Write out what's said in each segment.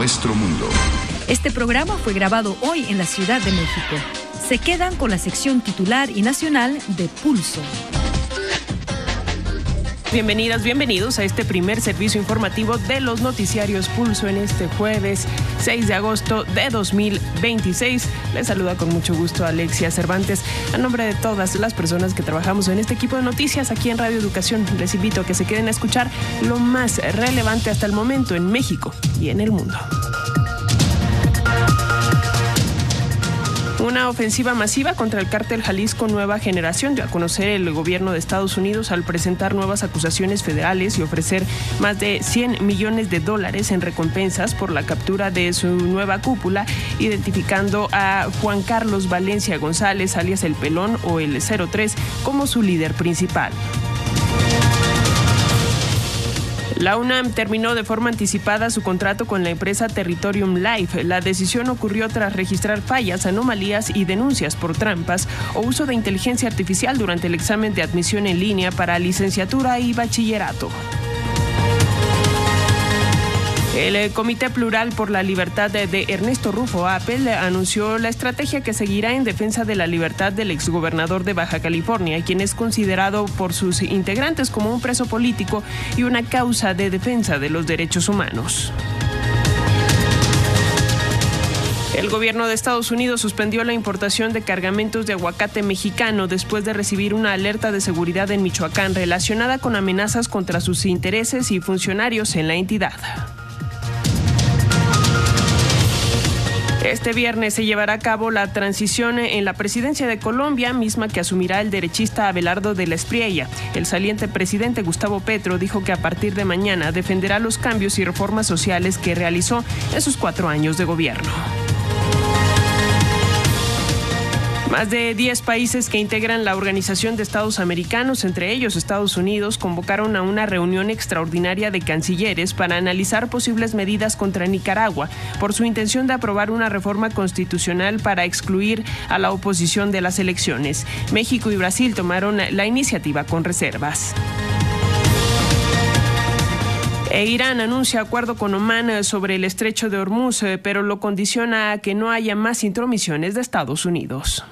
nuestro mundo. Este programa fue grabado hoy en la Ciudad de México. Se quedan con la sección titular y nacional de Pulso. Bienvenidas, bienvenidos a este primer servicio informativo de los noticiarios Pulso en este jueves 6 de agosto de 2026. Les saluda con mucho gusto Alexia Cervantes. A nombre de todas las personas que trabajamos en este equipo de noticias aquí en Radio Educación, les invito a que se queden a escuchar lo más relevante hasta el momento en México y en el mundo. Una ofensiva masiva contra el cártel Jalisco Nueva Generación dio a conocer el gobierno de Estados Unidos al presentar nuevas acusaciones federales y ofrecer más de $100 millones en recompensas por la captura de su nueva cúpula, identificando a Juan Carlos Valencia González, alias El Pelón o el 03, como su líder principal. La UNAM terminó de forma anticipada su contrato con la empresa Territorium Life. La decisión ocurrió tras registrar fallas, anomalías y denuncias por trampas o uso de inteligencia artificial durante el examen de admisión en línea para licenciatura y bachillerato. El Comité Plural por la Libertad de Ernesto Rufo Apel anunció la estrategia que seguirá en defensa de la libertad del exgobernador de Baja California, quien es considerado por sus integrantes como un preso político y una causa de defensa de los derechos humanos. El gobierno de Estados Unidos suspendió la importación de cargamentos de aguacate mexicano después de recibir una alerta de seguridad en Michoacán relacionada con amenazas contra sus intereses y funcionarios en la entidad. Este viernes se llevará a cabo la transición en la presidencia de Colombia, misma que asumirá el derechista Abelardo de la Espriella. El saliente presidente Gustavo Petro dijo que a partir de mañana defenderá los cambios y reformas sociales que realizó en sus 4 años de gobierno. Más de 10 países que integran la Organización de Estados Americanos, entre ellos Estados Unidos, convocaron a una reunión extraordinaria de cancilleres para analizar posibles medidas contra Nicaragua por su intención de aprobar una reforma constitucional para excluir a la oposición de las elecciones. México y Brasil tomaron la iniciativa con reservas. Irán anuncia acuerdo con Omán sobre el estrecho de Hormuz, pero lo condiciona a que no haya más intromisiones de Estados Unidos.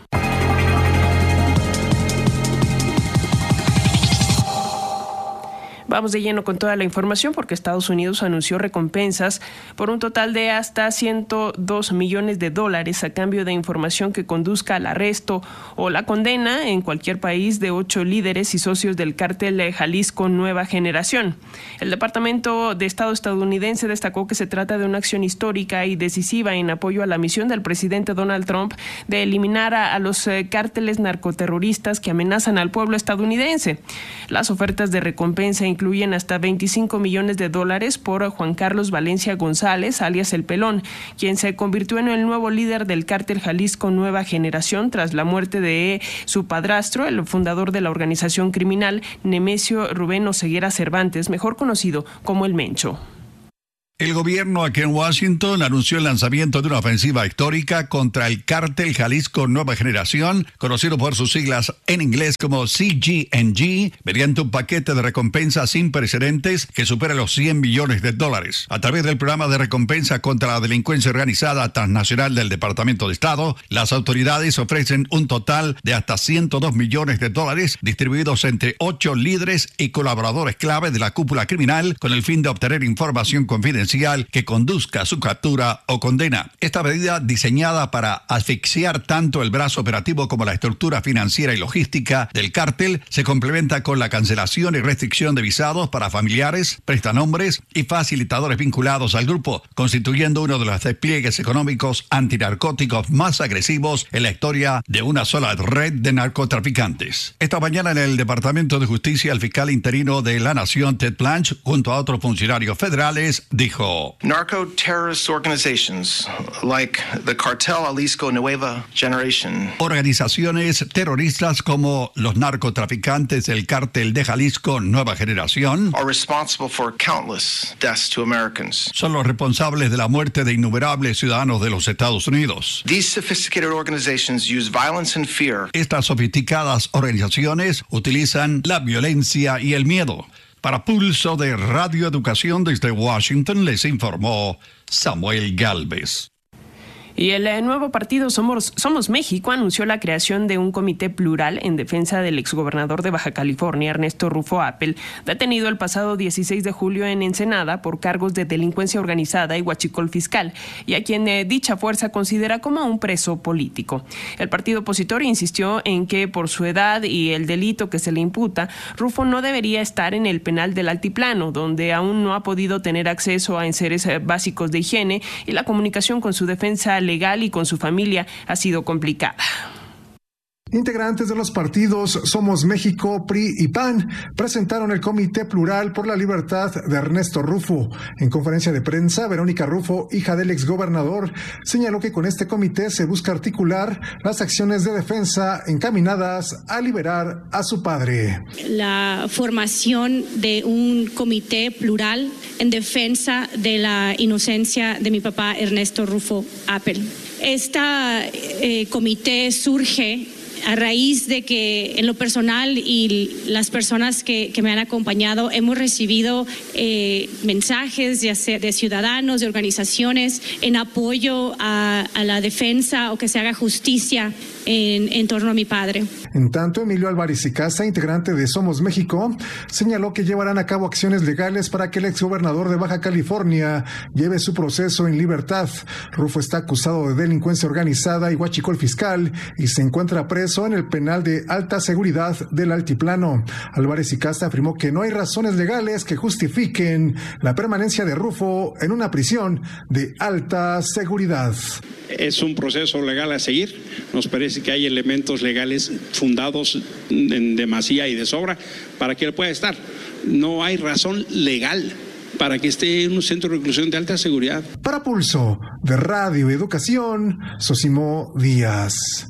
Vamos de lleno con toda la información porque Estados Unidos anunció recompensas por un total de hasta $102 millones a cambio de información que conduzca al arresto o la condena en cualquier país de 8 líderes y socios del cártel de Jalisco Nueva Generación. El Departamento de Estado estadounidense destacó que se trata de una acción histórica y decisiva en apoyo a la misión del presidente Donald Trump de eliminar a los cárteles narcoterroristas que amenazan al pueblo estadounidense. Las ofertas de recompensa incluyen hasta $25 millones por Juan Carlos Valencia González, alias El Pelón, quien se convirtió en el nuevo líder del cártel Jalisco Nueva Generación tras la muerte de su padrastro, el fundador de la organización criminal, Nemesio Rubén Oseguera Cervantes, mejor conocido como El Mencho. El gobierno aquí en Washington anunció el lanzamiento de una ofensiva histórica contra el cártel Jalisco Nueva Generación, conocido por sus siglas en inglés como CGNG, mediante un paquete de recompensas sin precedentes que supera los $100 millones. A través del programa de recompensa contra la delincuencia organizada transnacional del Departamento de Estado, las autoridades ofrecen un total de hasta $102 millones distribuidos entre 8 líderes y colaboradores clave de la cúpula criminal con el fin de obtener información confidencial que conduzca a su captura o condena. Esta medida, diseñada para asfixiar tanto el brazo operativo como la estructura financiera y logística del cártel, se complementa con la cancelación y restricción de visados para familiares, prestanombres y facilitadores vinculados al grupo, constituyendo uno de los despliegues económicos antinarcóticos más agresivos en la historia de una sola red de narcotraficantes. Esta mañana en el Departamento de Justicia, el fiscal interino de la Nación, Ted Blanche, junto a otros funcionarios federales, dijo: Narco-terrorist organizations like the Cartel Jalisco Nueva Generation. Organizaciones terroristas como los narcotraficantes del cártel de Jalisco Nueva Generación are responsible for countless deaths to Americans. Son los responsables de la muerte de innumerables ciudadanos de los Estados Unidos. These sophisticated organizations use violence and fear. Estas sofisticadas organizaciones utilizan la violencia y el miedo Para Pulso de Radio Educación desde Washington les informó Samuel Gálvez. Y el nuevo partido Somos México anunció la creación de un comité plural en defensa del exgobernador de Baja California, Ernesto Rufo Appel, detenido el pasado 16 de julio en Ensenada por cargos de delincuencia organizada y huachicol fiscal, y a quien dicha fuerza considera como un preso político. El partido opositor insistió en que por su edad y el delito que se le imputa, Rufo no debería estar en el penal del Altiplano, donde aún no ha podido tener acceso a enseres básicos de higiene, y la comunicación con su defensa legal y con su familia ha sido complicada. Integrantes de los partidos Somos México, PRI y PAN presentaron el Comité Plural por la Libertad de Ernesto Rufo. En conferencia de prensa, Verónica Rufo, hija del exgobernador, señaló que con este comité se busca articular las acciones de defensa encaminadas a liberar a su padre. La formación de un comité plural en defensa de la inocencia de mi papá Ernesto Rufo Appel. Este comité surge a raíz de que en lo personal y las personas que me han acompañado hemos recibido mensajes de ciudadanos, de organizaciones en apoyo a la defensa o que se haga justicia en torno a mi padre. En tanto, Emilio Álvarez y Casa, integrante de Somos México, señaló que llevarán a cabo acciones legales para que el exgobernador de Baja California lleve su proceso en libertad. Rufo está acusado de delincuencia organizada y huachicol fiscal y se encuentra preso en el penal de alta seguridad del Altiplano. Álvarez y Casa afirmó que no hay razones legales que justifiquen la permanencia de Rufo en una prisión de alta seguridad. Es un proceso legal a seguir. Nos parece que hay elementos legales fundados en demasía y de sobra para que él pueda estar. No hay razón legal para que esté en un centro de reclusión de alta seguridad. Para Pulso de Radio y Educación, Sosimo Díaz.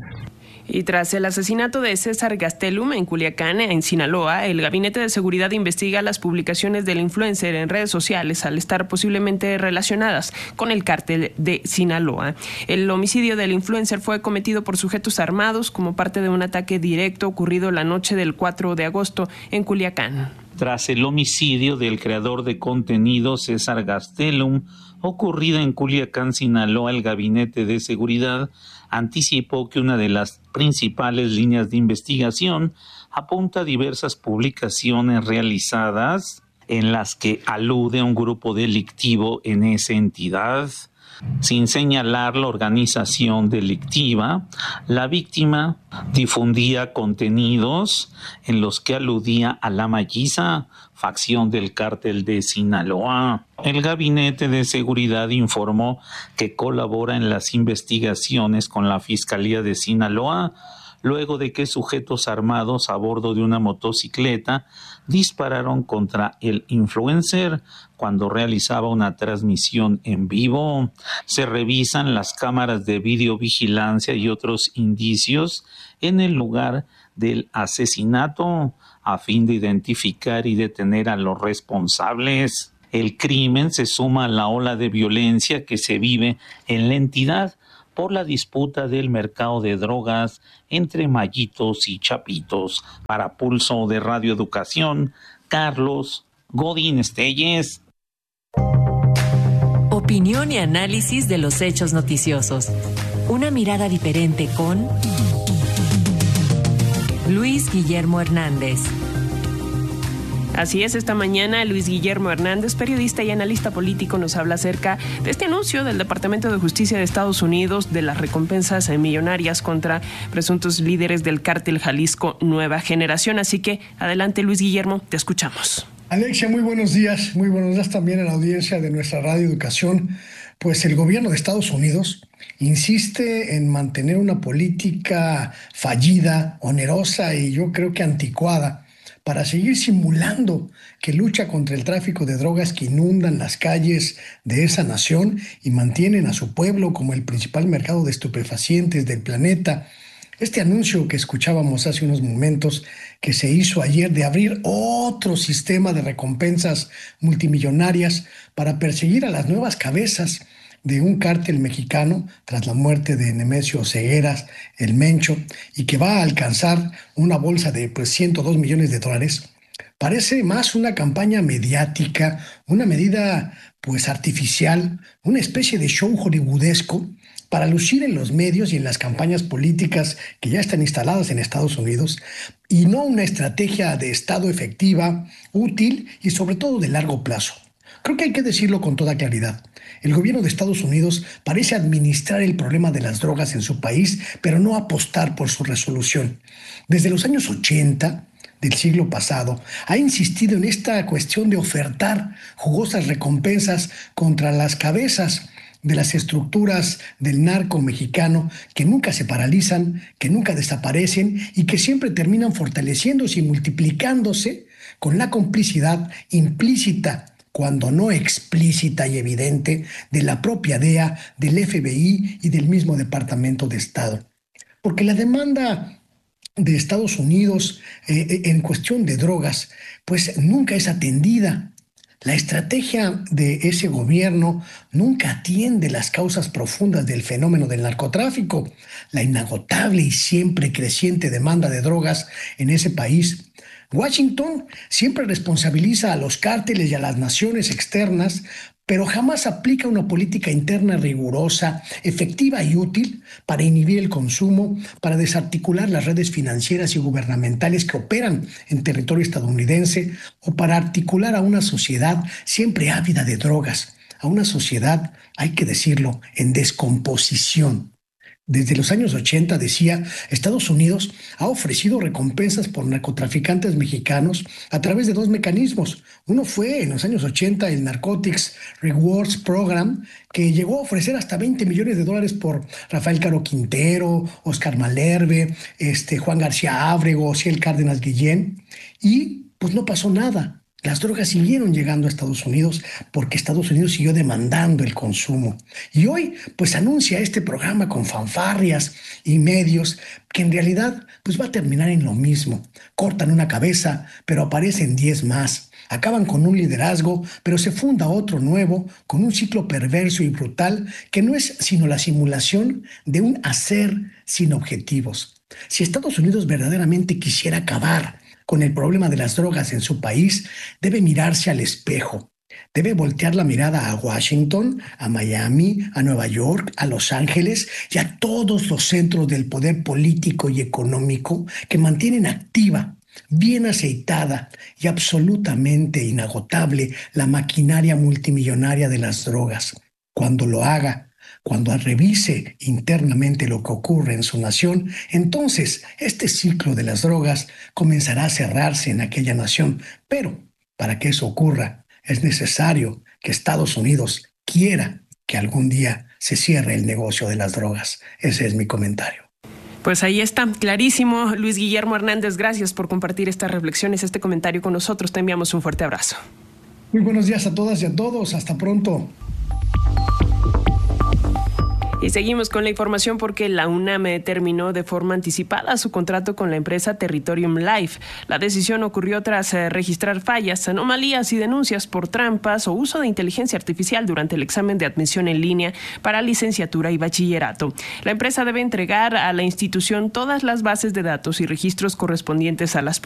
Y tras el asesinato de César Gastelum en Culiacán, en Sinaloa, el Gabinete de Seguridad investiga las publicaciones del influencer en redes sociales al estar posiblemente relacionadas con el cártel de Sinaloa. El homicidio del influencer fue cometido por sujetos armados como parte de un ataque directo ocurrido la noche del 4 de agosto en Culiacán. Tras el homicidio del creador de contenido César Gastelum, ocurrido en Culiacán, Sinaloa, el Gabinete de Seguridad anticipó que una de las principales líneas de investigación apunta a diversas publicaciones realizadas en las que alude a un grupo delictivo en esa entidad. Sin señalar la organización delictiva, la víctima difundía contenidos en los que aludía a la Malliza, facción del cártel de Sinaloa. El Gabinete de Seguridad informó que colabora en las investigaciones con la Fiscalía de Sinaloa, luego de que sujetos armados a bordo de una motocicleta dispararon contra el influencer cuando realizaba una transmisión en vivo. Se revisan las cámaras de videovigilancia y otros indicios en el lugar del asesinato a fin de identificar y detener a los responsables. El crimen se suma a la ola de violencia que se vive en la entidad por la disputa del mercado de drogas entre Mallitos y Chapitos. Para Pulso de Radio Educación, Carlos Godín Estelles. Opinión y análisis de los hechos noticiosos. Una mirada diferente con Luis Guillermo Hernández. Así es, esta mañana Luis Guillermo Hernández, periodista y analista político, nos habla acerca de este anuncio del Departamento de Justicia de Estados Unidos de las recompensas millonarias contra presuntos líderes del cártel Jalisco Nueva Generación. Así que adelante, Luis Guillermo, te escuchamos. Alexia, muy buenos días también a la audiencia de nuestra Radio Educación. Pues el gobierno de Estados Unidos insiste en mantener una política fallida, onerosa y yo creo que anticuada para seguir simulando que lucha contra el tráfico de drogas que inundan las calles de esa nación y mantienen a su pueblo como el principal mercado de estupefacientes del planeta. Este anuncio que escuchábamos hace unos momentos, que se hizo ayer de abrir otro sistema de recompensas multimillonarias para perseguir a las nuevas cabezas de un cártel mexicano tras la muerte de Nemesio Cegueras, el Mencho, y que va a alcanzar una bolsa de $102 millones, Parece más una campaña mediática, una medida pues artificial, una especie de show hollywoodesco para lucir en los medios y en las campañas políticas que ya están instaladas en Estados Unidos, y no una estrategia de Estado efectiva, útil y sobre todo de largo plazo. Creo que hay que decirlo con toda claridad. El gobierno de Estados Unidos parece administrar el problema de las drogas en su país, pero no apostar por su resolución. Desde los años 80 del siglo pasado, ha insistido en esta cuestión de ofertar jugosas recompensas contra las cabezas de las estructuras del narco mexicano que nunca se paralizan, que nunca desaparecen y que siempre terminan fortaleciéndose y multiplicándose con la complicidad implícita, cuando no explícita y evidente, de la propia DEA, del FBI y del mismo Departamento de Estado. Porque la demanda de Estados Unidos en cuestión de drogas, pues nunca es atendida. La estrategia de ese gobierno nunca atiende las causas profundas del fenómeno del narcotráfico, la inagotable y siempre creciente demanda de drogas en ese país. Washington siempre responsabiliza a los cárteles y a las naciones externas, pero jamás aplica una política interna rigurosa, efectiva y útil para inhibir el consumo, para desarticular las redes financieras y gubernamentales que operan en territorio estadounidense, o para articular a una sociedad siempre ávida de drogas, a una sociedad, hay que decirlo, en descomposición. Desde los años 80, decía, Estados Unidos ha ofrecido recompensas por narcotraficantes mexicanos a través de dos mecanismos. Uno fue en los años 80 el Narcotics Rewards Program, que llegó a ofrecer hasta $20 millones por Rafael Caro Quintero, Oscar Malherbe, Juan García Ábrego, Ciel Cárdenas Guillén, y pues no pasó nada. Las drogas siguieron llegando a Estados Unidos porque Estados Unidos siguió demandando el consumo. Y hoy, pues anuncia este programa con fanfarrias y medios que en realidad pues va a terminar en lo mismo. Cortan una cabeza, pero aparecen 10 más. Acaban con un liderazgo, pero se funda otro nuevo, con un ciclo perverso y brutal que no es sino la simulación de un hacer sin objetivos. Si Estados Unidos verdaderamente quisiera acabar con el problema de las drogas en su país, debe mirarse al espejo. Debe voltear la mirada a Washington, a Miami, a Nueva York, a Los Ángeles y a todos los centros del poder político y económico que mantienen activa, bien aceitada y absolutamente inagotable la maquinaria multimillonaria de las drogas. Cuando lo haga, cuando revise internamente lo que ocurre en su nación, entonces este ciclo de las drogas comenzará a cerrarse en aquella nación. Pero para que eso ocurra, es necesario que Estados Unidos quiera que algún día se cierre el negocio de las drogas. Ese es mi comentario. Pues ahí está, clarísimo. Luis Guillermo Hernández, gracias por compartir estas reflexiones, este comentario con nosotros. Te enviamos un fuerte abrazo. Muy buenos días a todas y a todos. Hasta pronto. Y seguimos con la información porque la UNAM terminó de forma anticipada su contrato con la empresa Territorium Life. La decisión ocurrió tras registrar fallas, anomalías y denuncias por trampas o uso de inteligencia artificial durante el examen de admisión en línea para licenciatura y bachillerato. La empresa debe entregar a la institución todas las bases de datos y registros correspondientes a las